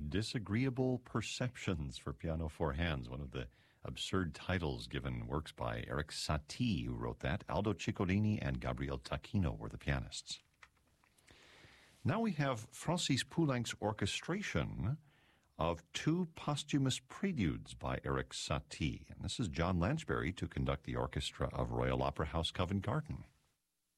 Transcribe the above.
Disagreeable Perceptions for Piano Four Hands, one of the absurd titles given works by Erik Satie, who wrote that. Aldo Ciccolini and Gabriel Tacchino were the pianists. Now we have Francis Poulenc's orchestration of two posthumous preludes by Erik Satie. And this is John Lansbury to conduct the orchestra of Royal Opera House Covent Garden.